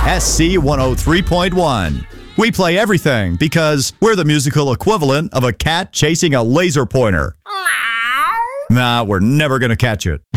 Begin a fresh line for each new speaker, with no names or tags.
SC 103.1. We play everything because we're the musical equivalent of a cat chasing a laser pointer. Nah, we're never going to catch it.